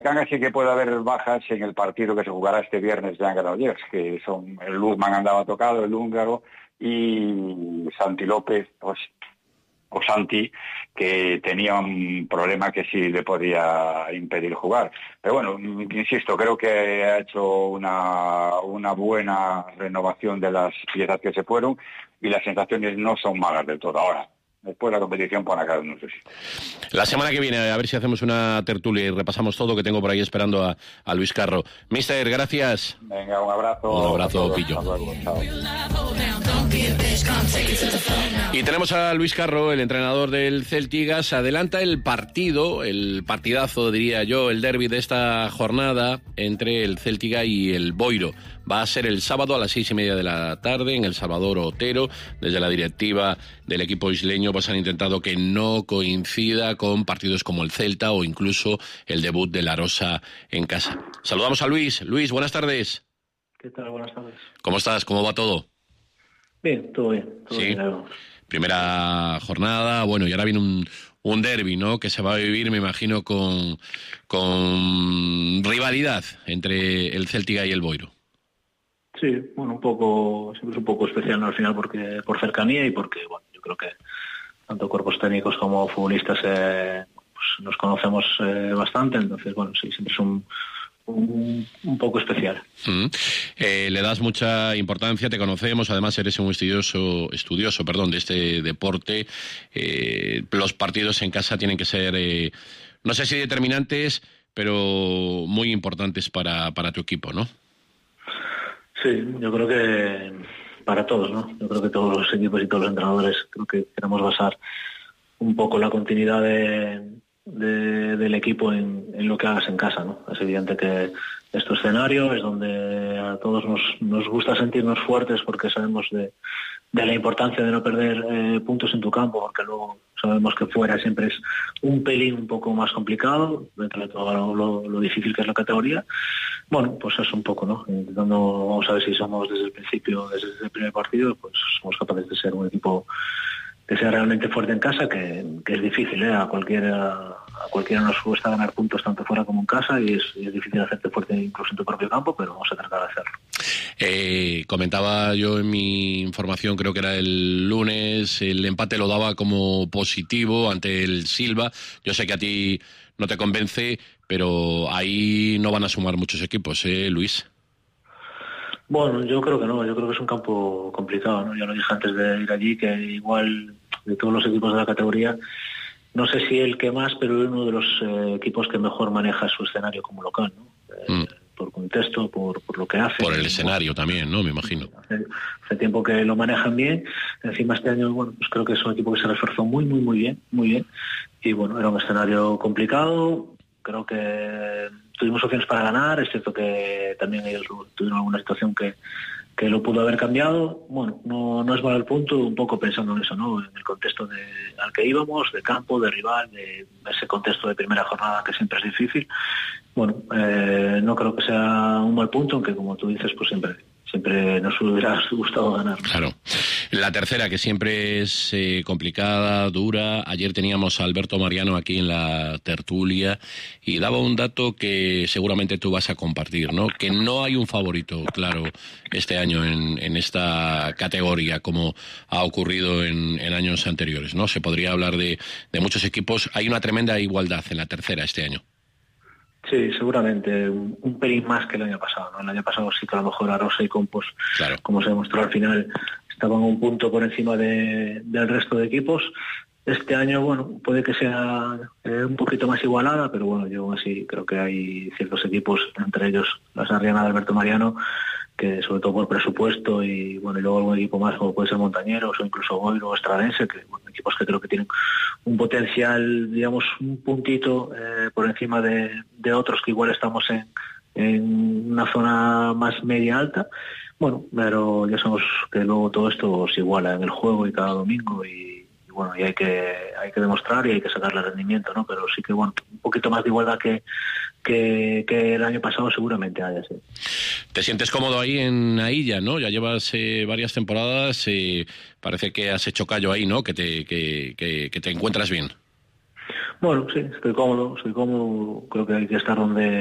Cangas sí que puede haber bajas en el partido que se jugará este viernes de Granollers, que son el Luzman andaba tocado, el húngaro, y Santi López, o Santi, que tenía un problema que sí le podía impedir jugar. Pero bueno, insisto, creo que ha hecho una buena renovación de las piezas que se fueron y las sensaciones no son malas del todo. Ahora, después de la competición pone a cada uno, no sé si. La semana que viene, a ver si hacemos una tertulia y repasamos todo, que tengo por ahí esperando a Luis Carro. Mister, gracias. Venga, un abrazo. Un abrazo, Pillo. Hasta luego, chao. Y tenemos a Luis Carro, el entrenador del Celtiga. Se adelanta el partido, el partidazo, diría yo, el derbi de esta jornada entre el Celtiga y el Boiro. Va a ser el sábado a las 6:30 de la tarde en el Salvador Otero. Desde la directiva del equipo isleño pues han intentado que no coincida con partidos como el Celta o incluso el debut de La Rosa en casa. Saludamos a Luis. Luis, buenas tardes. ¿Qué tal? Buenas tardes. ¿Cómo estás? ¿Cómo va todo? Bien, todo bien. Todo sí. Bien. Primera jornada, bueno, y ahora viene un derbi, ¿no? Que se va a vivir, me imagino, con rivalidad entre el Celtiga y el Boiro. Sí, bueno, siempre es un poco especial, ¿no? Al final, porque por cercanía y porque, bueno, yo creo que tanto cuerpos técnicos como futbolistas pues nos conocemos bastante, entonces, bueno, sí, siempre es un poco especial. Le das mucha importancia, te conocemos, además eres un estudioso de este deporte. Los partidos en casa tienen que ser, no sé si determinantes, pero muy importantes para tu equipo, ¿no? Sí, yo creo que para todos, ¿no? Yo creo que todos los equipos y todos los entrenadores creo que queremos basar un poco la continuidad del equipo en lo que hagas en casa, ¿no? Es evidente que este escenario es donde a todos nos gusta sentirnos fuertes porque sabemos de la importancia de no perder puntos en tu campo, porque luego sabemos que fuera siempre es un pelín un poco más complicado, dentro de todo lo difícil que es la categoría. Bueno, pues es un poco, ¿no? Intentando, vamos a ver si somos desde el principio, desde el primer partido, pues somos capaces de ser un equipo que sea realmente fuerte en casa, que es difícil, ¿eh? A cualquiera nos cuesta ganar puntos tanto fuera como en casa y es difícil hacerte fuerte incluso en tu propio campo, pero vamos a tratar de hacerlo. Comentaba yo en mi información, creo que era el lunes, el empate lo daba como positivo ante el Silva. Yo sé que a ti no te convence, pero ahí no van a sumar muchos equipos, Luis. Bueno, yo creo que no, yo creo que es un campo complicado, ¿no? Ya lo dije antes de ir allí, que igual de todos los equipos de la categoría, no sé si el que más, pero es uno de los equipos que mejor maneja su escenario como local, ¿no? Por contexto, por lo que hace. Por el escenario también, ¿no? Me imagino. Hace tiempo que lo manejan bien. Encima este año, bueno, pues creo que es un equipo que se reforzó muy bien. Y bueno, era un escenario complicado. Creo que tuvimos opciones para ganar. Es cierto que también ellos tuvieron alguna situación que lo pudo haber cambiado. Bueno, no es mal el punto, un poco pensando en eso, ¿no? En el contexto al que íbamos, de campo, de rival, de ese contexto de primera jornada que siempre es difícil. Bueno, no creo que sea un mal punto, aunque como tú dices, pues siempre nos hubiera gustado ganar. Claro. La tercera, que siempre es complicada, dura. Ayer teníamos a Alberto Mariano aquí en la tertulia y daba un dato que seguramente tú vas a compartir, ¿no? Que no hay un favorito, claro, este año en esta categoría, como ha ocurrido en años anteriores, ¿no? Se podría hablar de muchos equipos. Hay una tremenda igualdad en la tercera este año. Sí, seguramente un pelín más que el año pasado, ¿no? El año pasado sí que a lo mejor Arosa y Compos, claro, como se demostró al final, estaban un punto por encima del resto de equipos. Este año, bueno, puede que sea un poquito más igualada, pero bueno, yo así creo que hay ciertos equipos, entre ellos la Sarriana de Alberto Mariano, que sobre todo por presupuesto y bueno, y luego algún equipo más como puede ser Montañeros o incluso Boiro o Estradense, que bueno, equipos que creo que tienen un potencial, digamos, un puntito por encima de otros que igual estamos en una zona más media alta. Bueno, pero ya sabemos que luego todo esto se iguala en el juego y cada domingo y bueno, y hay que demostrar y hay que sacarle rendimiento, ¿no? Pero sí que bueno, un poquito más de igualdad que el año pasado seguramente haya, sí. ¿Te sientes cómodo ahí en Ailla, no? Ya llevas varias temporadas, parece que has hecho callo ahí, ¿no? Que te encuentras bien. Bueno, sí, estoy cómodo, creo que hay que estar donde